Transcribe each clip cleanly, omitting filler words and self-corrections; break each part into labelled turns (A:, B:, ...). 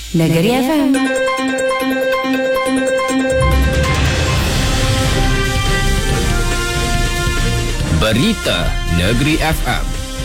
A: Negeri FM.
B: Berita Negeri FM.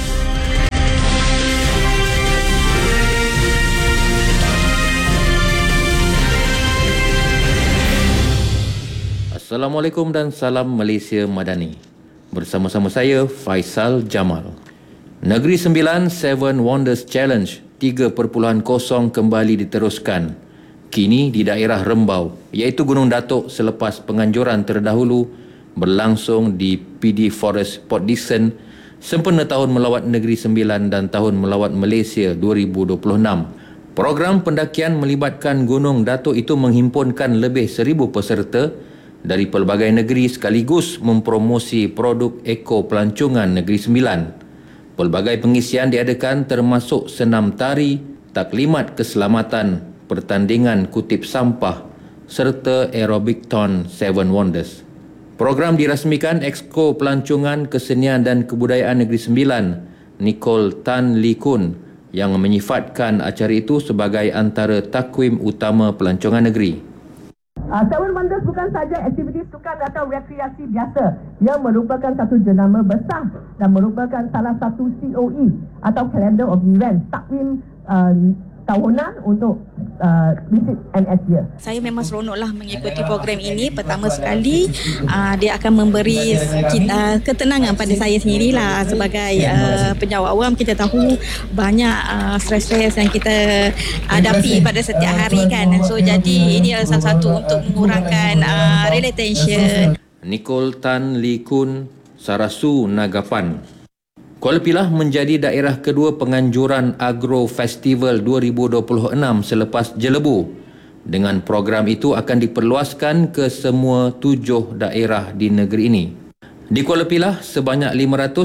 B: Assalamualaikum dan salam Malaysia Madani. Bersama-sama saya Faisal Jamal. Negeri Sembilan Seven Wonders Challenge 3.0 kembali diteruskan. Kini di daerah Rembau, iaitu Gunung Datuk selepas penganjuran terdahulu berlangsung di PD Forest Port Dickson sempena Tahun Melawat Negeri Sembilan dan Tahun Melawat Malaysia 2026. Program pendakian melibatkan Gunung Datuk itu menghimpunkan lebih 1,000 peserta dari pelbagai negeri sekaligus mempromosi produk eko pelancongan Negeri Sembilan. Pelbagai pengisian diadakan termasuk senam tari, taklimat keselamatan, pertandingan kutip sampah serta aerobic-thon Seven Wonders. Program dirasmikan Exco Pelancongan Kesenian dan Kebudayaan Negeri Sembilan, Nicole Tan Lee Kun, yang menyifatkan acara itu sebagai antara takwim utama pelancongan negeri.
C: Seven Wonders bukan sahaja aktiviti sukan atau rekreasi biasa. Ia merupakan satu jenama besar dan merupakan salah satu COE atau Calendar of Events, takwim tahunan untuk visit NS year.
D: Saya memang seronoklah mengikuti program ini. Pertama sekali, dia akan memberi ketenangan pada saya sendirilah sebagai penjawat awam. Kita tahu banyak stres-stres yang kita hadapi pada setiap hari kan. So jadi ini adalah salah satu untuk mengurangkan related tension.
B: Nicole Tan Lee Kun, Sarasu Nagapan. Kuala Pilah menjadi daerah kedua penganjuran Agro Festival 2026 selepas Jelebu. Dengan program itu akan diperluaskan ke semua 7 daerah di negeri ini. Di Kuala Pilah, sebanyak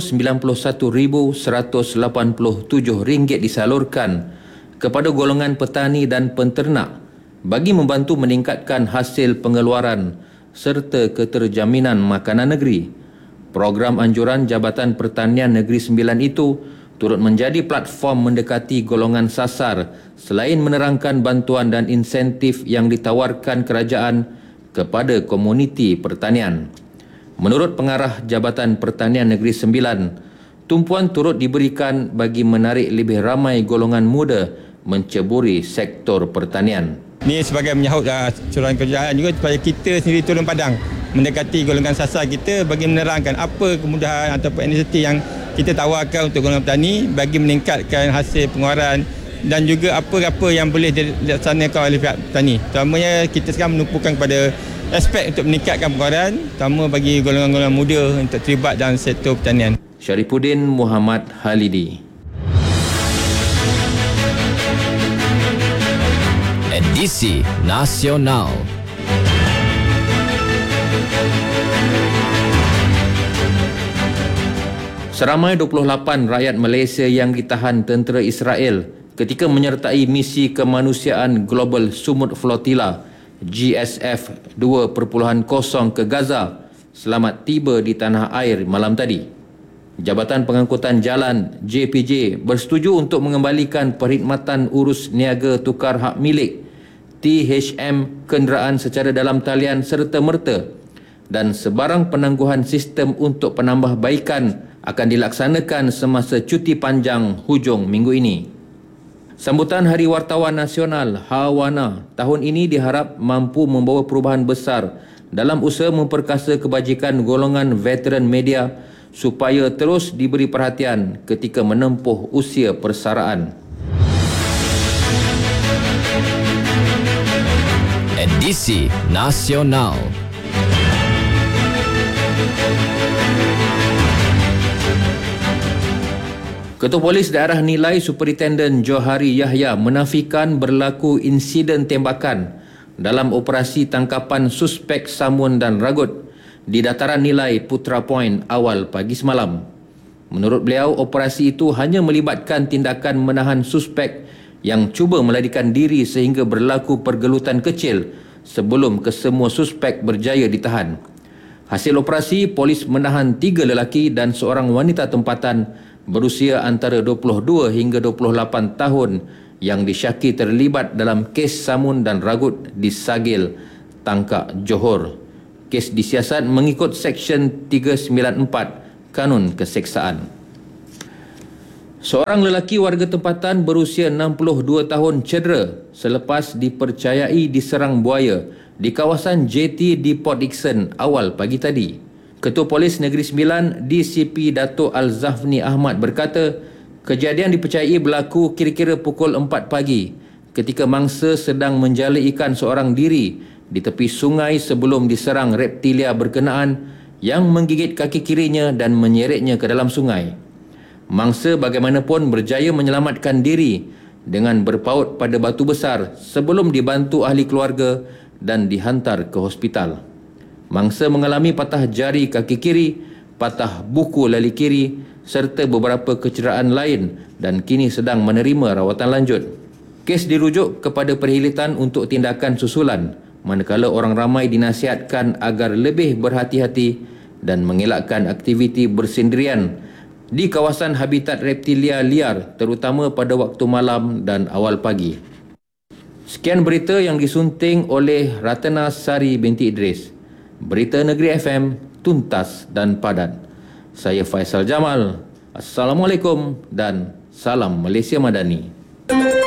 B: RM591,187 disalurkan kepada golongan petani dan penternak bagi membantu meningkatkan hasil pengeluaran serta keterjaminan makanan negeri. Program anjuran Jabatan Pertanian Negeri Sembilan itu turut menjadi platform mendekati golongan sasar selain menerangkan bantuan dan insentif yang ditawarkan kerajaan kepada komuniti pertanian. Menurut pengarah Jabatan Pertanian Negeri Sembilan, tumpuan turut diberikan bagi menarik lebih ramai golongan muda menceburi sektor pertanian.
E: Ini sebagai menyahut anjuran kerajaan juga supaya kita sendiri turun padang mendekati golongan sasar kita bagi menerangkan apa kemudahan ataupun inisiatif yang kita tawarkan untuk golongan petani bagi meningkatkan hasil pengeluaran dan juga apa-apa yang boleh dilaksanakan oleh pihak petani. Terutamanya kita sekarang menumpukan kepada aspek untuk meningkatkan pengeluaran, terutama bagi golongan-golongan muda untuk terlibat dalam sektor pertanian.
B: Syarifuddin Muhammad Halidi.
F: Edisi Nasional.
B: Seramai 28 rakyat Malaysia yang ditahan tentera Israel ketika menyertai misi kemanusiaan Global Sumut Flotilla GSF 2.0 ke Gaza selamat tiba di tanah air malam tadi. Jabatan Pengangkutan Jalan JPJ bersetuju untuk mengembalikan perkhidmatan urus niaga tukar hak milik THM kenderaan secara dalam talian serta-merta dan sebarang penangguhan sistem untuk penambahbaikan akan dilaksanakan semasa cuti panjang hujung minggu ini. Sambutan Hari Wartawan Nasional HAWANA tahun ini diharap mampu membawa perubahan besar dalam usaha memperkasa kebajikan golongan veteran media supaya terus diberi perhatian ketika menempuh usia persaraan.
F: Edisi Nasional.
B: Ketua Polis Daerah Nilai Superintenden Johari Yahya menafikan berlaku insiden tembakan dalam operasi tangkapan suspek samun dan ragut di dataran Nilai Putra Point awal pagi semalam. Menurut beliau, operasi itu hanya melibatkan tindakan menahan suspek yang cuba melarikan diri sehingga berlaku pergelutan kecil sebelum kesemua suspek berjaya ditahan. Hasil operasi, polis menahan 3 lelaki dan seorang wanita tempatan berusia antara 22 hingga 28 tahun yang disyaki terlibat dalam kes samun dan ragut di Sagil, Tangkak, Johor. Kes disiasat mengikut Seksyen 394 Kanun Keseksaan. Seorang lelaki warga tempatan berusia 62 tahun cedera selepas dipercayai diserang buaya di kawasan JT di Port Dickson awal pagi tadi. Ketua Polis Negeri Sembilan DCP Dato' Al-Zafni Ahmad berkata, kejadian dipercayai berlaku kira-kira pukul 4 pagi ketika mangsa sedang menjala ikan seorang diri di tepi sungai sebelum diserang reptilia berkenaan yang menggigit kaki kirinya dan menyeretnya ke dalam sungai. Mangsa bagaimanapun berjaya menyelamatkan diri dengan berpaut pada batu besar sebelum dibantu ahli keluarga dan dihantar ke hospital. Mangsa mengalami patah jari kaki kiri, patah buku lali kiri serta beberapa kecederaan lain dan kini sedang menerima rawatan lanjut. Kes dirujuk kepada perkhidmatan untuk tindakan susulan, manakala orang ramai dinasihatkan agar lebih berhati-hati dan mengelakkan aktiviti bersendirian di kawasan habitat reptilia liar terutama pada waktu malam dan awal pagi. Sekian berita yang disunting oleh Ratna Sari binti Idris. Berita Negeri FM, tuntas dan padat. Saya Faisal Jamal. Assalamualaikum dan salam Malaysia Madani.